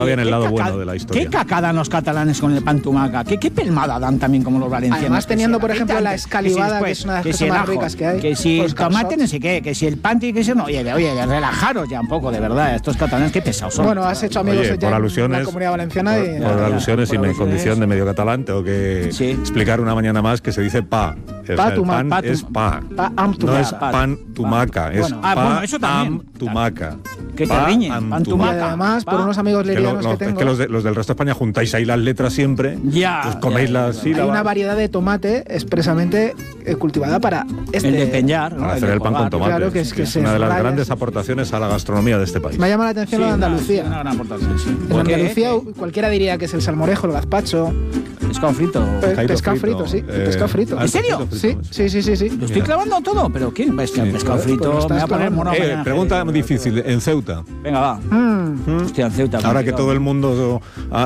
Todavía en el lado bueno de la historia. ¿Qué caca dan los catalanes con el pan tumaca? ¿Qué pelmada dan también como los valencianos? Además teniendo, por ejemplo, la escalivada, que es una de las cosas más ricas que hay. Que si Los el tomate calçots. no sé qué, que si el pan tiene que ser... No, oye, relajaros ya un poco, de verdad. Estos catalanes, qué pesados son. Bueno, has hecho amigos Oye, ya por en la Comunidad Valenciana y... Por alusiones y mi condición de medio catalán tengo que Sí. explicar una mañana más que se dice pa. O sea, el pan es pa. Pa am No tumaca. es pan tumaca, es Bueno. pa Bueno, eso también. am tumaca. Que te Pa riñe, am pan Y tumaca. además, por unos amigos Que lerianos que es tengo, que los del resto de España juntáis ahí las letras siempre. Ya, pues coméis ya, las ya. hay sílabas. una variedad de tomate expresamente cultivada para El de peñar, ¿no? Para hacer el pan con tomate. Claro, que es que se una de las raya, grandes sí. aportaciones a la gastronomía de este país. Me llama la atención lo de Andalucía. Una gran aportación, sí. En ¿Por qué? Andalucía cualquiera diría que es el salmorejo, el gazpacho, Pescado frito. pescado frito, sí, pescado frito. ¿En serio? Sí. Lo estoy clavando todo, pero ¿qué? Pescado frito, pues lo me va a estás poner mono. Pregunta difícil, en Ceuta. Venga, va. Hostia, en Ceuta. Ahora que complicado. todo el mundo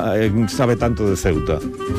sabe tanto de Ceuta.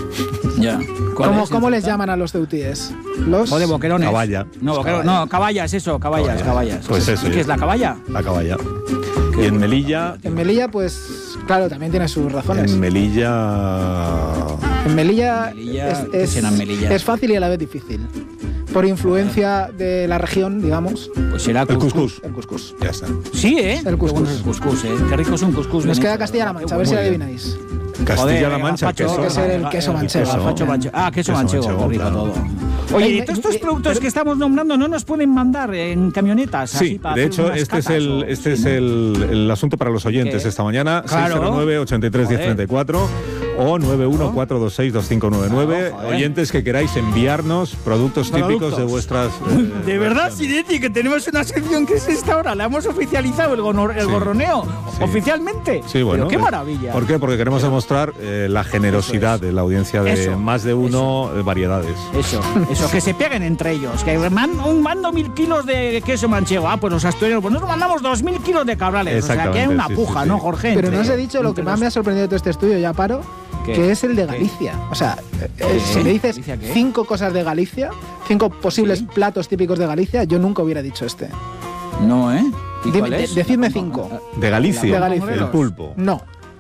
Ya. ¿Cómo les llaman a los ceutíes? Los... Joder, boquerones. Caballa. No, no, caballas, eso, caballas. Pues eso. ¿Y qué es la caballa? La caballa. Y en Melilla... En Melilla, pues, claro, también tiene sus razones. En Melilla... En Melilla, ¿qué será en Melilla? es fácil y a la vez difícil. Por influencia de la región, digamos. Pues será El cuscús. El cuscús. Ya está. Sí, ¿eh? El cuscús. Qué bueno es el cuscús, ¿eh? Qué rico es un cuscús. Nos bien queda hecho, Castilla-La ¿verdad? Mancha, a ver si Muy la bien. adivináis. Castilla-La Mancha, gazpacho, queso. Tiene que ser el queso manchego. Gazpacho manchego. Ah, queso manchego, qué rico claro. todo. Oye, Ay, ¿y todos estos me- productos pero- que estamos nombrando no nos pueden mandar en camionetas? así Sí, para de hacer hecho, unas este es catas o- el sí, ¿no? el asunto para los oyentes ¿Qué? esta mañana. Claro. 609 83 10 34 o 91 426 2599. Joder. Oyentes que queráis enviarnos productos típicos de vuestras. De verdad, regiones. Sinetti, que tenemos una sección que es esta ahora. La hemos oficializado, el gorroneo, Sí. oficialmente. Sí, bueno. Pero qué maravilla. ¿Por qué? Porque queremos demostrar la generosidad de la audiencia de Eso. más de uno variedades. Eso, que se peguen entre ellos. Que mando 1000 kilos de queso manchego. Ah, pues los asturianos, pues nosotros mandamos 2000 kilos de cabrales. O sea, que hay Exactamente, una sí, puja, sí, ¿no, sí. Jorge? Pero Entre- no os he dicho lo que entre más los- me ha sorprendido de todo este estudio, ya paro, ¿Qué? que es el de ¿Qué? Galicia. O sea, ¿Qué? si me dices ¿Galicia qué? 5 cosas de Galicia, 5 posibles Sí. platos típicos de Galicia, yo nunca hubiera dicho este. No, ¿eh? ¿Y Dime- cuál es? decidme La con- 5. De Galicia. De Galicia. El pulpo. No,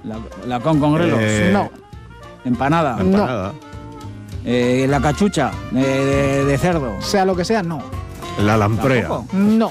La con grelos. no, Empanada. Empanada. La cachucha de cerdo. sea lo que sea, no. La lamprea. Tampoco. No.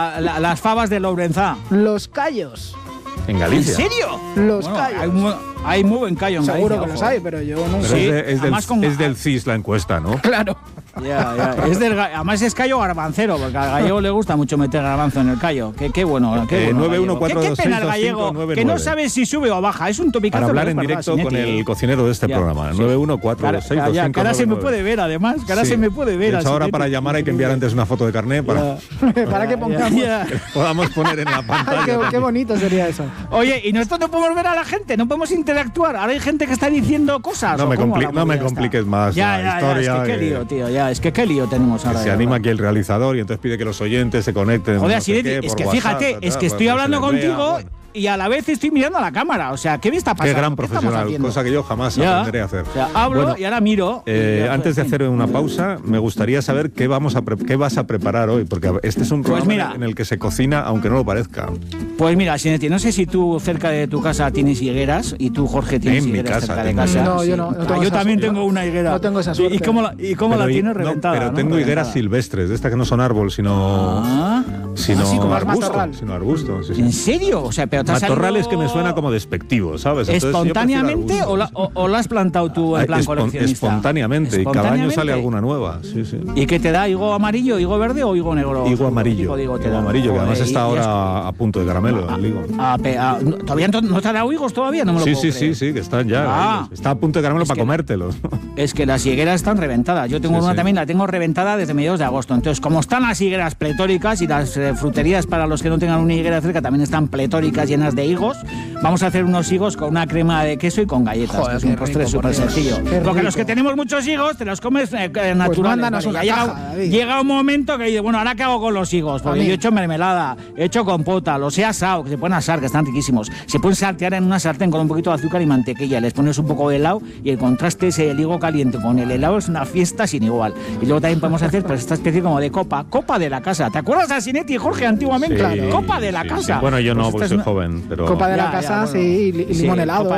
Las fabas de Lourenzá. Los callos. En Galicia. ¿En serio? Los Bueno, callos. hay muy buen callo en Seguro Galicia, que los ojo. hay, pero yo no Pero sé. Sí, además con- es del CIS la encuesta, ¿no? Claro. Ya. Además es callo garbancero, porque al gallego le gusta mucho meter garbanzo en el callo. Qué bueno. Qué bueno 914262599. qué pena el gallego, que no sabe si sube o baja. Es un topicazo. Para hablar pero en es verdad, directo con Sinetti. el cocinero de este Ya, programa. sí. 914262599. Que ahora se me puede ver, además. Que ahora se me puede ver. De hecho, ahora Sinetti. para llamar hay que enviar antes una foto de carnet para Para que pongamos. que podamos poner en la Ay, pantalla. qué bonito sería eso. Oye, y nosotros no podemos ver a la gente, no podemos interactuar. Ahora hay gente que está diciendo cosas. No ¿o me cómo? compli- La no me movida compliques está. más la historia, Es que qué que- lío, tío. Ya, es que qué lío tenemos Que ahora. se de anima verdad. aquí el realizador y entonces pide que los oyentes se conecten. Joder, no sé Sinetti, qué, es por que WhatsApp, fíjate, tal, es que pues estoy se hablando les vea, contigo bueno. y a la vez estoy mirando a la cámara. O sea, ¿qué me está pasando? Qué gran ¿Qué estamos profesional, haciendo? cosa que yo jamás Ya. aprenderé a hacer. O sea, hablo Bueno, y ahora miro. Antes de hacer una pausa, me gustaría saber qué vas a preparar hoy, porque este es un Pues programa mira. en el que se cocina, aunque no lo parezca. Pues mira, Sinetti, no sé si tú cerca de tu casa tienes higueras y tú, Jorge, tienes En mi higueras casa cerca de tengo. casa. No, yo no tengo yo esa también suerte. tengo una higuera. No tengo esa suerte. ¿Y cómo la Pero tienes no, reventada? pero ¿no? tengo higueras Reventada. silvestres, de estas que no son árbol, sino Así como las arbusto. matorral. Sino arbusto, sí, sí. ¿En serio? O sea, pero te ha Matorral salido es que me suena como despectivo, ¿sabes? Entonces, yo prefiero ¿espontáneamente arbusto. o la has plantado tú en plan coleccionista? Espontáneamente, y cada año sale ¿Espontáneamente? alguna nueva. Sí, sí. ¿Y qué te da? ¿Higo amarillo, higo verde o higo negro? Higo amarillo, Higo te higo da. amarillo, que Joder, además está y ahora a punto de caramelo, el higo. ¿Todavía no te ha dado higos todavía? No me lo Sí, puedo sí, creer. sí, que están ya. Ah. Está a punto de caramelo Es para que- comértelos. Es que las higueras están reventadas. Yo tengo Sí, una sí. también, la tengo reventada desde mediados de agosto. Entonces, como están las higueras pletóricas y las fruterías para los que no tengan una higuera cerca también están pletóricas, llenas de higos, vamos a hacer unos higos con una crema de queso y con galletas. Joder, que es qué un postre rico, súper por Dios. sencillo. Qué Porque rico. los que tenemos muchos higos, te los comes naturales. mándanos ¿vale? una Ya caja, David. llega un momento que dices, bueno, ¿ahora qué hago con los higos? Porque A mí. yo he hecho mermelada, he hecho compota, los he asado, que se pueden asar, que están riquísimos. Se pueden saltear en una sartén con un poquito de azúcar y mantequilla. Les pones un poco de helado y el contraste es el higo caliente con el helado, es una fiesta sin igual. Y luego también podemos hacer pues esta especie como de copa de la casa. ¿Te acuerdas a Sinetti y Jorge antiguamente? Sí, Copa de la sí, casa. sí. Bueno, yo no, Pues porque esta soy es una- joven, pero... Copa de la Ya, casa, bueno. sí, y limón Sí, helado. copa